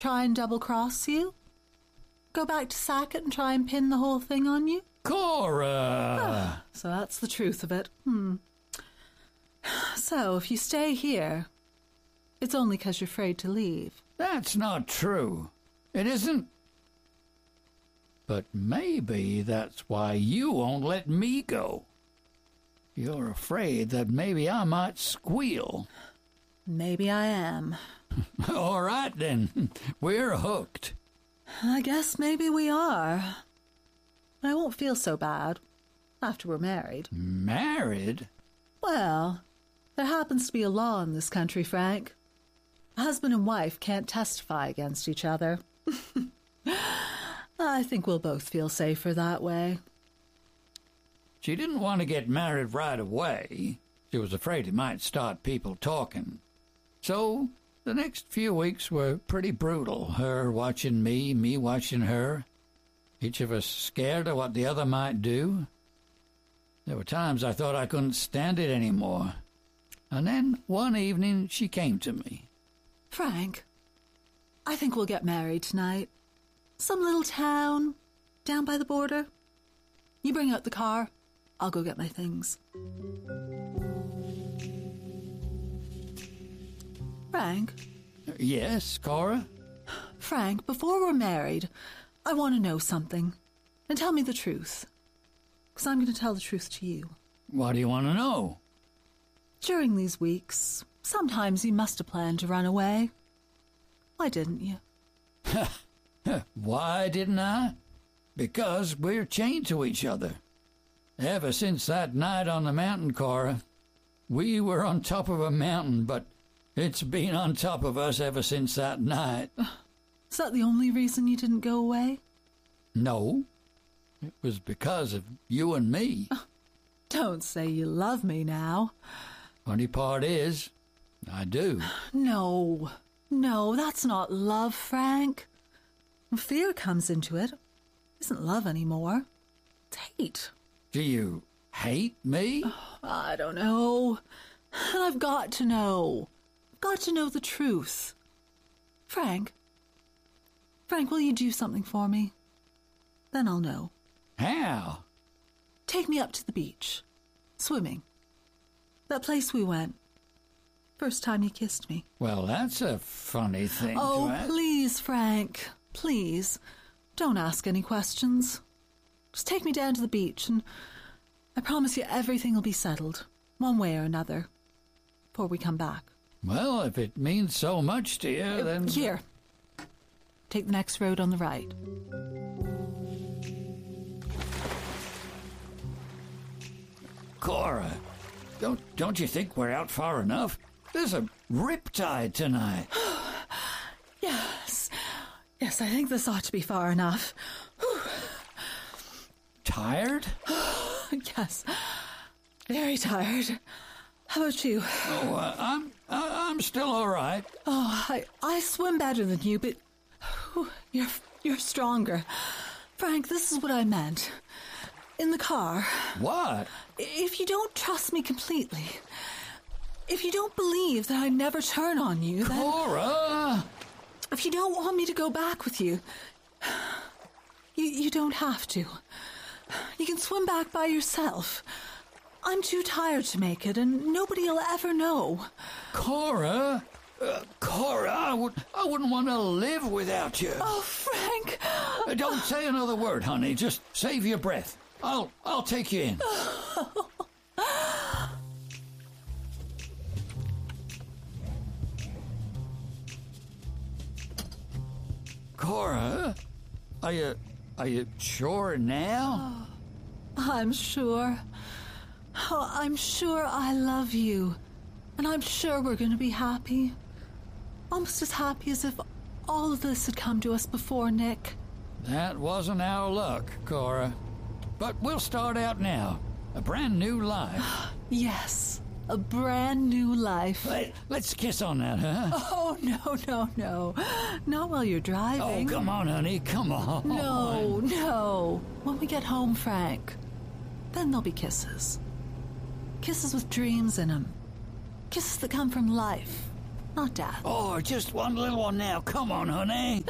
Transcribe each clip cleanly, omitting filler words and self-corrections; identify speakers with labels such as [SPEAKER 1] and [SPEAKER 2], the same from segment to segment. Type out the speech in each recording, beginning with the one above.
[SPEAKER 1] Try and double-cross you? Go back to Sackett and try and pin the whole thing on you?
[SPEAKER 2] Cora!
[SPEAKER 1] So that's the truth of it. So, if you stay here, it's only 'cause you're afraid to leave.
[SPEAKER 2] That's not true. It isn't. But maybe that's why you won't let me go. You're afraid that maybe I might squeal.
[SPEAKER 1] Maybe I am.
[SPEAKER 2] All right, then. We're hooked.
[SPEAKER 1] I guess maybe we are. I won't feel so bad after we're married.
[SPEAKER 2] Married?
[SPEAKER 1] Well, there happens to be a law in this country, Frank. A husband and wife can't testify against each other. I think we'll both feel safer that way.
[SPEAKER 2] She didn't want to get married right away. She was afraid it might start people talking. So the next few weeks were pretty brutal. Her watching me watching her. Each of us scared of what the other might do. There were times I thought I couldn't stand it anymore. And then one evening she came to me.
[SPEAKER 1] Frank, I think we'll get married tonight. Some little town down by the border. You bring out the car. I'll go get my things. Frank?
[SPEAKER 2] Yes, Cora?
[SPEAKER 1] Frank, before we're married, I want to know something. And tell me the truth. 'Cause I'm going to tell the truth to you.
[SPEAKER 2] What do you want to know?
[SPEAKER 1] During these weeks, sometimes you must have planned to run away. Why didn't you?
[SPEAKER 2] Why didn't I? Because we're chained to each other. Ever since that night on the mountain, Cora, we were on top of a mountain, but it's been on top of us ever since that night.
[SPEAKER 1] Is that the only reason you didn't go away?
[SPEAKER 2] No. It was because of you and me.
[SPEAKER 1] Don't say you love me now.
[SPEAKER 2] Funny part is, I do.
[SPEAKER 1] No, that's not love, Frank. Fear comes into it. It isn't love anymore. It's hate.
[SPEAKER 2] Do you hate me?
[SPEAKER 1] I don't know. And I've got to know. I've got to know the truth. Frank, will you do something for me? Then I'll know.
[SPEAKER 2] How?
[SPEAKER 1] Take me up to the beach. Swimming. That place we went. First time you kissed me.
[SPEAKER 2] Well, that's a funny thing to ask.
[SPEAKER 1] Please, Frank. Please. Don't ask any questions. Just take me down to the beach and I promise you everything will be settled, one way or another, before we come back.
[SPEAKER 2] Well, if it means so much to you, then...
[SPEAKER 1] Here. Take the next road on the right.
[SPEAKER 2] Cora, don't you think we're out far enough? There's a riptide tonight.
[SPEAKER 1] Yes, I think this ought to be far enough.
[SPEAKER 2] Tired?
[SPEAKER 1] Yes, very tired. How about you?
[SPEAKER 2] Oh, I'm still all right.
[SPEAKER 1] Oh, I swim better than you, but you're stronger. Frank, this is what I meant. In the car.
[SPEAKER 2] What?
[SPEAKER 1] If you don't trust me completely, if you don't believe that I never turn on you, then...
[SPEAKER 2] Cora!
[SPEAKER 1] If you don't want me to go back with you, you don't have to. You can swim back by yourself. I'm too tired to make it, and nobody will ever know.
[SPEAKER 2] Cora? Cora, I wouldn't want to live without you.
[SPEAKER 1] Oh, Frank!
[SPEAKER 2] Don't say another word, honey. Just save your breath. I'll take you in. Cora, are you sure now?
[SPEAKER 1] I'm sure. Oh, I'm sure I love you. And I'm sure we're going to be happy. Almost as happy as if all of this had come to us before, Nick.
[SPEAKER 2] That wasn't our luck, Cora. But we'll start out now. A brand new life.
[SPEAKER 1] Yes, a brand new life.
[SPEAKER 2] Let's kiss on that, huh?
[SPEAKER 1] Oh, no. Not while you're driving.
[SPEAKER 2] Oh, come on, honey, come on.
[SPEAKER 1] No. When we get home, Frank, then there'll be kisses. Kisses with dreams in them. Kisses that come from life. not death.
[SPEAKER 2] Oh, just one little one now. Come on, honey.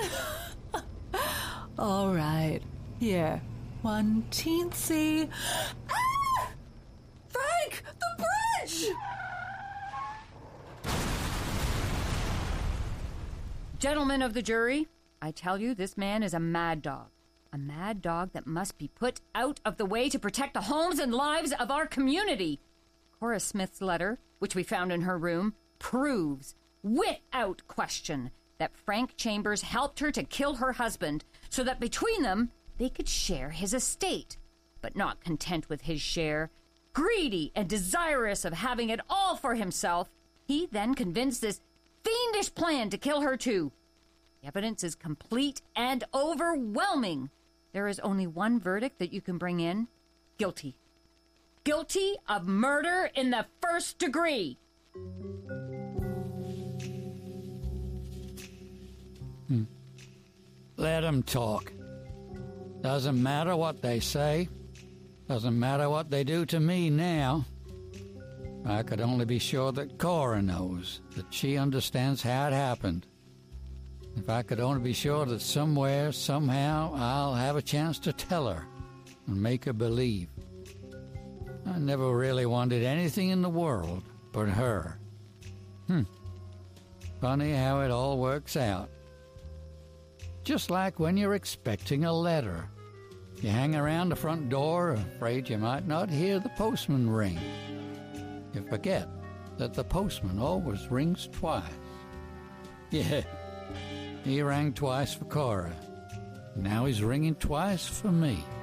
[SPEAKER 1] All right. Here. One teensy. Ah! Frank! The bridge!
[SPEAKER 3] Gentlemen of the jury, I tell you, this man is a mad dog. A mad dog that must be put out of the way to protect the homes and lives of our community. Cora Smith's letter, which we found in her room, proves, without question, that Frank Chambers helped her to kill her husband so that between them, they could share his estate. But not content with his share, greedy and desirous of having it all for himself, he then convinced this fiendish plan to kill her too. The evidence is complete and overwhelming. There is only one verdict that you can bring in. Guilty. Guilty of murder in the first degree.
[SPEAKER 2] Let them talk. Doesn't matter what they say. Doesn't matter what they do to me now. I could only be sure that Cora knows, that she understands how it happened. If I could only be sure that somewhere, somehow, I'll have a chance to tell her and make her believe. I never really wanted anything in the world but her. Funny how it all works out. Just like when you're expecting a letter. You hang around the front door, afraid you might not hear the postman ring. You forget that the postman always rings twice. Yeah, he rang twice for Cora. Now he's ringing twice for me.